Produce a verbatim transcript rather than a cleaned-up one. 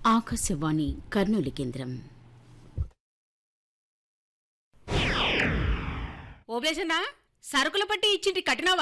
ఆకాశవాణి కర్నూలు కేంద్రం. ఓబ్లేసన్నా సరుకుల పట్టి ఇచ్చింటి కట్టినావా?